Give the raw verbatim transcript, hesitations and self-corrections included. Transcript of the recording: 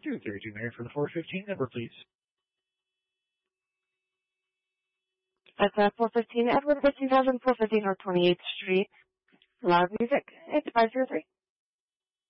two three two, Mary, for the four fifteen number, please. That's uh, four fifteen Edward, fifteen thousand four fifteen North twenty-eighth Street. Loud music. It's five zero three.